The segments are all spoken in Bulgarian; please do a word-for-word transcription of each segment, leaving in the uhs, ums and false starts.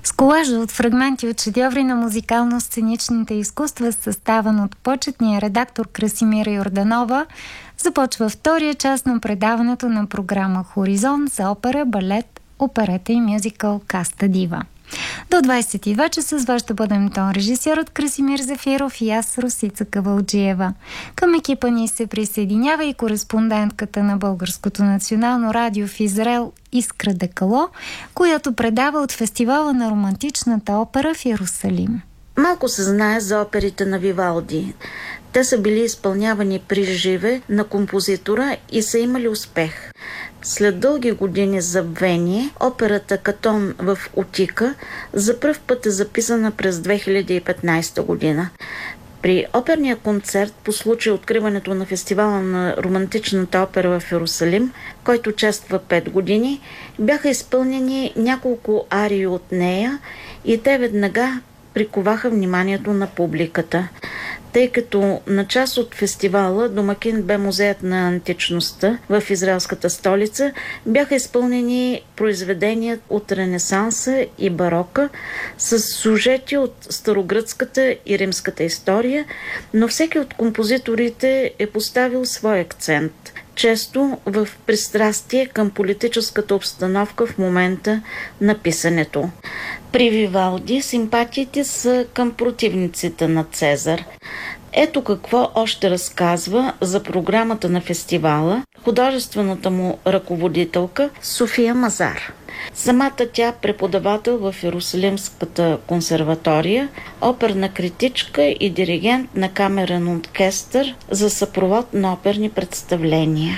С колажа от фрагменти от шедьоври на музикално-сценичните изкуства, съставен от почетния редактор Красимира Йорданова, започва втория част на предаването на програма Хоризонт за опера, балет, оперета и мюзикъл Каста Дива. До двадесет и два часа с вас ще бъдем тон режисьорът Красимир Зафиров и аз Росица Кавалджиева. Към екипа ни се присъединява и кореспондентката на Българското национално радио в Израел Искра Декало, която предава от фестивала на романтичната опера в Йерусалим. Малко се знае за оперите на Вивалди. Те са били изпълнявани при живе на композитора и са имали успех. След дълги години забвение, операта Катон в Утика за пръв път е записана през две хиляди и петнадесета година. При оперния концерт по случай откриването на фестивала на романтичната опера в Йерусалим, който чества пет години, бяха изпълнени няколко арии от нея и те веднага приковаха вниманието на публиката. Тъй като на част от фестивала домакин бе музеят на античността в израелската столица, бяха изпълнени произведения от Ренесанса и барока с сюжети от старогръцката и римската история, но всеки от композиторите е поставил свой акцент, често в пристрастие към политическата обстановка в момента на писането. При Вивалди симпатиите са към противниците на Цезар. Ето какво още разказва за програмата на фестивала художествената му ръководителка София Мазар. Самата тя преподавател в Йерусалимската консерватория, оперна критичка и диригент на камерен оркестър за съпровод на оперни представления.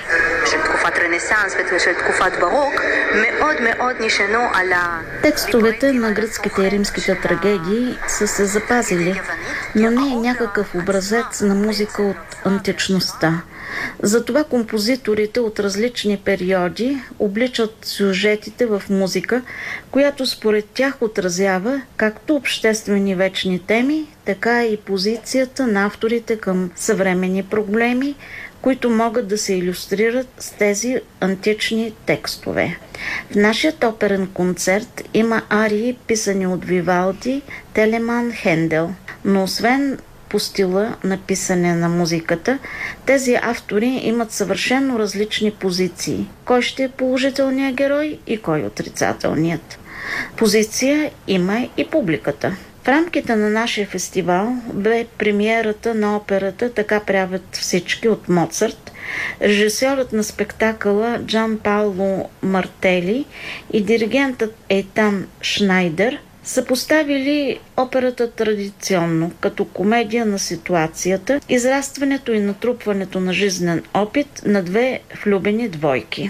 Текстовете на гръцките и римските трагедии са се запазили, но не е някакъв образец на музика от античността. Затова композиторите от различни периоди обличат сюжетите в музика, която според тях отразява както обществени вечни теми, така и позицията на авторите към съвременни проблеми, които могат да се илюстрират с тези антични текстове. В нашия оперен концерт има арии, писани от Вивалди, Телеман, Хендел, но освен по стила на писане на музиката, тези автори имат съвършено различни позиции. Кой ще е положителният герой и кой отрицателният. Позиция има и публиката. В рамките на нашия фестивал бе премиерата на операта "Така правят всички" от Моцарт. Режисьорът на спектакъла Джан Пауло Мартели и диригентът Ейтан Шнайдер са поставили операта традиционно, като комедия на ситуацията, израстването и натрупването на жизнен опит на две влюбени двойки.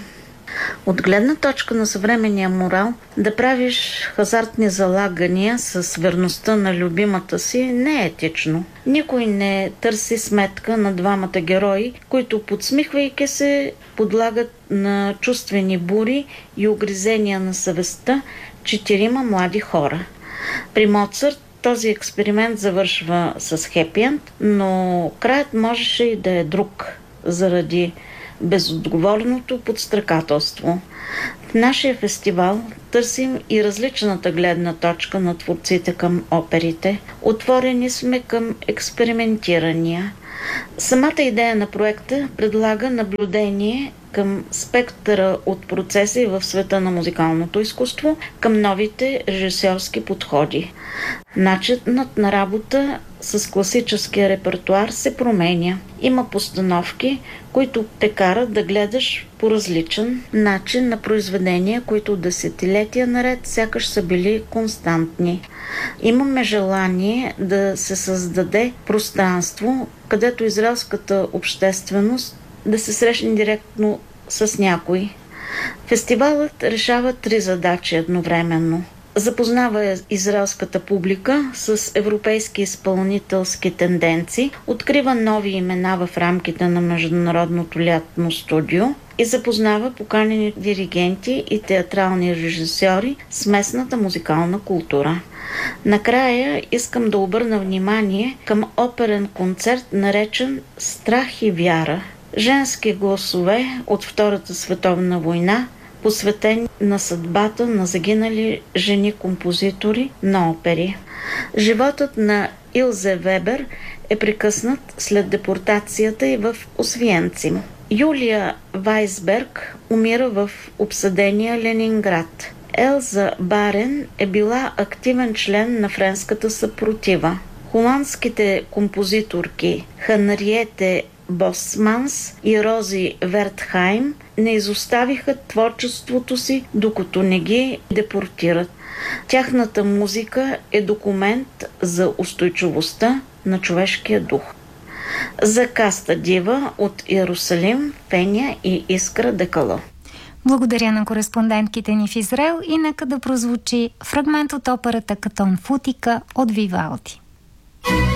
От гледна точка на съвременния морал, да правиш хазартни залагания с верността на любимата си не е етично. Никой не търси сметка на двамата герои, които подсмихвайки се подлагат на чувствени бури и угризения на съвестта четирима млади хора. При Моцарт този експеримент завършва с хепи-енд, но краят можеше и да е друг, заради безотговорното подстрекателство. В нашия фестивал търсим и различната гледна точка на творците към оперите. Отворени сме към експериментирания. Самата идея на проекта предлага наблюдение към спектъра от процеси в света на музикалното изкуство, към новите режисьорски подходи. Начинът на работа с класическия репертуар се променя. Има постановки, които те карат да гледаш по различен начин на произведения, които десетилетия наред сякаш са били константни. Имаме желание да се създаде пространство, където израелската общественост да се срещне директно с някой. Фестивалът решава три задачи едновременно. Запознава израелската публика с европейски изпълнителски тенденции, открива нови имена в рамките на Международното лятно студио и запознава поканени диригенти и театрални режисьори с местната музикална култура. Накрая искам да обърна внимание към оперен концерт, наречен "Страх и вяра". Женски гласове от Втората световна война посветен на съдбата на загинали жени-композитори на опери. Животът на Илзе Вебер е прекъснат след депортацията и в Освенцим. Юлия Вайсберг умира в обсадения Ленинград. Елза Барен е била активен член на френската съпротива. Холандските композиторки Ханриете Босманс и Рози Вертхайм не изоставиха творчеството си, докато не ги депортират. Тяхната музика е документ за устойчивостта на човешкия дух. За каста дива от Иерусалим, Феня и Искра Декало. Благодаря на кореспондентките ни в Израел и нека да прозвучи фрагмент от операта Катон Футика от Вивалди.